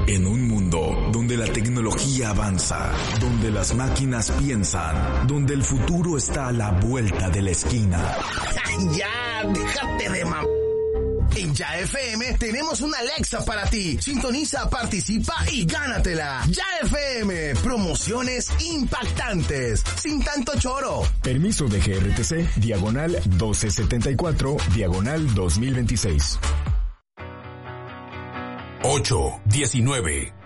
En un mundo donde la tecnología avanza, donde las máquinas piensan, donde el futuro está a la vuelta de la esquina. ¡Ya! ¡Déjate de mamá! En Ya FM tenemos una Alexa para ti. Sintoniza, participa y gánatela. Ya FM, promociones impactantes, sin tanto choro. Permiso de GRTC, diagonal 1274, diagonal 2026. 8-19